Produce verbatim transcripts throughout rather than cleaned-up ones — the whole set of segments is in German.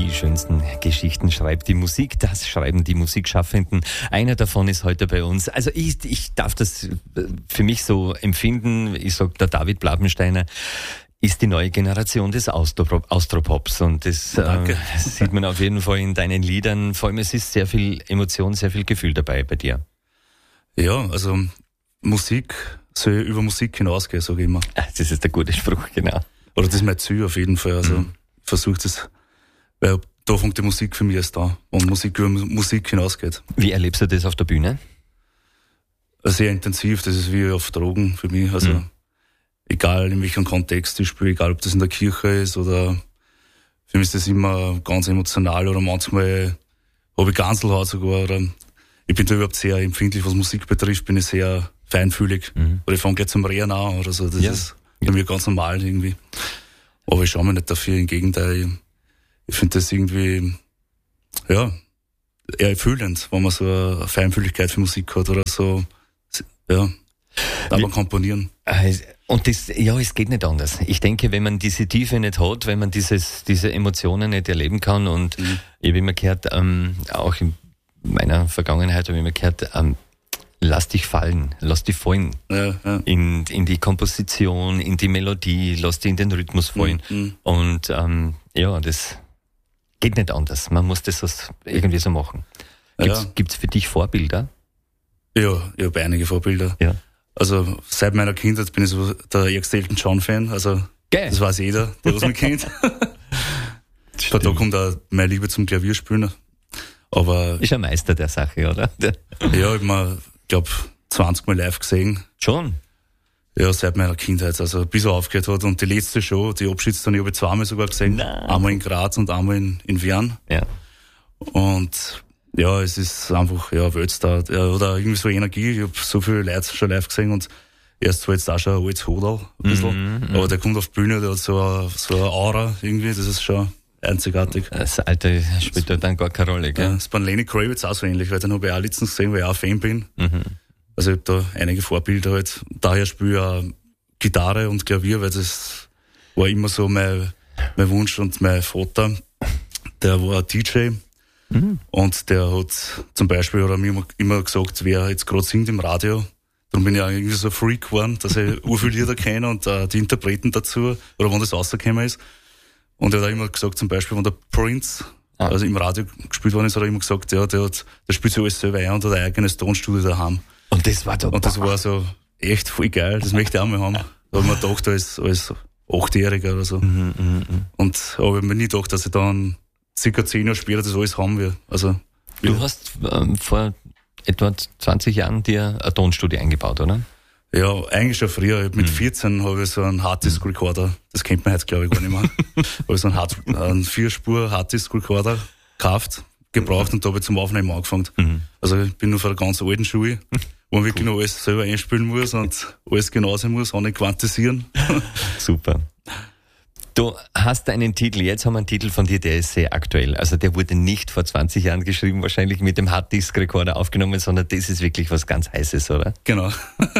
Die schönsten Geschichten schreibt die Musik, das schreiben die Musikschaffenden. Einer davon ist heute bei uns. Also ich, ich darf das für mich so empfinden. Ich sag, der David Plabensteiner ist die neue Generation des Austro- Austropops und das äh, sieht man auf jeden Fall in deinen Liedern. Vor allem es ist sehr viel Emotion, sehr viel Gefühl dabei bei dir. Ja, also Musik soll über Musik hinausgehen, sage ich immer. Das ist der gute Spruch, genau. Oder das ist mein Ziel auf jeden Fall. Also mhm. ich versuche das, weil da fängt die Musik für mich erst an und Musik über Musik hinausgeht. Wie erlebst du das auf der Bühne? Sehr intensiv, das ist wie auf Drogen für mich. Also mhm. egal in welchem Kontext ich spiele, egal ob das in der Kirche ist oder für mich ist das immer ganz emotional oder manchmal habe ich Gänsehaut sogar oder ich bin da überhaupt sehr empfindlich, was Musik betrifft, bin ich sehr feinfühlig. Mhm. Oder ich fange gleich zum Reden an oder so, das ja. ist für mich ganz normal irgendwie. Aber ich schaue mich nicht dafür, im Gegenteil. Ich, ich finde das irgendwie, ja, eher erfüllend, wenn man so eine Feinfühligkeit für Musik hat oder so, ja, darf man komponieren. Und das, ja, es geht nicht anders. Ich denke, wenn man diese Tiefe nicht hat, wenn man dieses, diese Emotionen nicht erleben kann und mhm. ich habe immer gehört, ähm, auch in meiner Vergangenheit habe ich immer gehört, ähm, lass dich fallen, lass dich fallen ja, ja. In, in die Komposition, in die Melodie, lass dich in den Rhythmus fallen. Mhm. Und ähm, ja, das geht nicht anders. Man muss das irgendwie so machen. Gibt's, ja. gibt's für dich Vorbilder? Ja, ich habe einige Vorbilder. Ja. Also seit meiner Kindheit bin ich so der ärgste Elton John-Fan. Also Geil. Das weiß jeder, der was mich kennt. Von da kommt auch meine Liebe zum Klavierspielen. Aber ist ein Meister der Sache, oder? Ja, ich habe mal, glaube zwanzig Mal live gesehen. Schon? Ja, seit meiner Kindheit, also bis er aufgehört hat. Und die letzte Show, die Abschiedstournee, habe ich zweimal sogar gesehen. Nein. Einmal in Graz und einmal in, in Wien. Ja. Und ja, es ist einfach, ja, Weltstar. Ja, oder irgendwie so Energie. Ich habe so viele Leute schon live gesehen und er ist zwar jetzt auch schon ein altes Hodel, ein bisschen. Mm, mm. Aber der kommt auf die Bühne, der hat so eine, so eine Aura irgendwie, das ist schon einzigartig. Das Alte spielt da dann gar keine Rolle, gell? Ja, das ist bei Lenny Kravitz auch so ähnlich, weil den habe ich auch letztens gesehen, weil ich auch Fan bin. Mhm. Also ich habe da einige Vorbilder halt. Daher spiele ich auch Gitarre und Klavier, weil das war immer so mein, mein Wunsch. Und mein Vater, der war D J mhm. und der hat zum Beispiel oder mir immer gesagt, wer jetzt gerade singt im Radio. Darum bin ich auch irgendwie so ein Freak geworden, dass ich urviel Lieder kenne und uh, die Interpreten dazu, oder wann das rausgekommen ist. Und er hat auch immer gesagt, zum Beispiel, wenn der Prince ah. also im Radio gespielt worden ist, hat er immer gesagt, ja, der, hat, der spielt sich alles selber ein und hat ein eigenes Tonstudio daheim. Und das war doch Und das war so echt voll geil, das möchte ich auch mal haben. Da habe ich mir gedacht, als, als Achtjähriger oder so. Mhm, mh, mh. Und aber ich habe mir nie gedacht, dass ich dann circa zehn Jahre später das alles haben will. Also, du ja. hast ähm, vor etwa zwanzig Jahren dir ein Tonstudio eingebaut, oder? Ja, eigentlich schon früher. Mit mhm. vierzehn habe ich so einen Harddisk-Recorder, das kennt man jetzt glaube ich gar nicht mehr. habe ich so einen, Hard, einen Vierspur Harddisk-Recorder gekauft, gebraucht und da habe ich zum Aufnehmen angefangen. Mhm. Also ich bin nur von der ganz alten Schule, wo man wirklich cool. noch alles selber einspielen muss und alles genau sein muss, auch nicht quantisieren. Super. Du hast einen Titel, jetzt haben wir einen Titel von dir, der ist sehr aktuell. Also der wurde nicht vor zwanzig Jahren geschrieben, wahrscheinlich mit dem Harddisk-Recorder aufgenommen, sondern das ist wirklich was ganz Heißes, oder? Genau.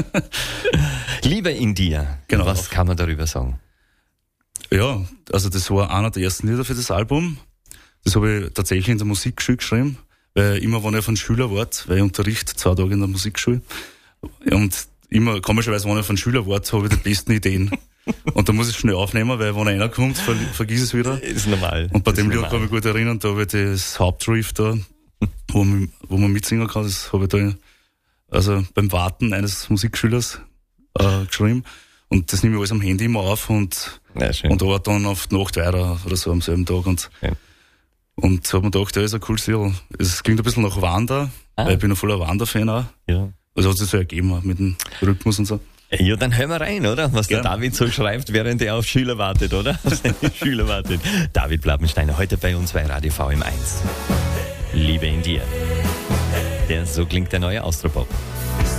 Liebe in dir, genau. Was kann man darüber sagen? Ja, also das war einer der ersten Lieder für das Album. Das habe ich tatsächlich in der Musikschule geschrieben, weil immer, wenn ich von Schüler wart, weil ich unterrichte zwei Tage in der Musikschule, und immer, komischerweise, wenn ich von Schüler wart, habe ich die besten Ideen. Und da muss ich schnell aufnehmen, weil wenn einer kommt, ver- vergiss es wieder. Ist normal. Und bei ist dem Lied normal. kann ich mich gut erinnern, da habe ich das Hauptriff da, wo man, wo man mitsingen kann, das habe ich da, also beim Warten eines Musikschülers, äh, geschrieben. Und das nehme ich alles am Handy immer auf und, ja, schön. und arbeite dann auf die Nacht weiter oder so am selben Tag. Und, ja. und so habe ich mir gedacht, ja, ist ein cooles Lied. Es klingt ein bisschen nach Wander, ah. weil ich bin ein voller Wander-Fan auch. Ja. Also hat sich so ergeben auch mit dem Rhythmus und so. Ja, dann hören wir rein, oder? Was Gerne. der David so schreibt, während er auf Schüler wartet, oder? Auf seine Schüler wartet. David Plabensteiner, heute bei uns bei Radio V M eins. Liebe in dir. Der, so klingt der neue Austropop.